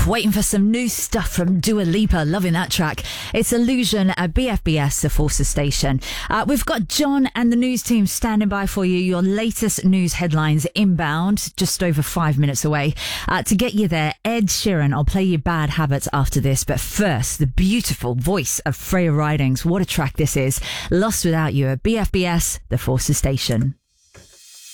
Waiting for some new stuff from Dua Lipa. Loving that track. It's Illusion at BFBS, the Forces Station. We've got John and the news team standing by for you. Your latest news headlines inbound, just over 5 minutes away. To get you there, Ed Sheeran. I'll play you Bad Habits after this. But first, the beautiful voice of Freya Ridings. What a track this is. Lost Without You at BFBS, the Forces Station.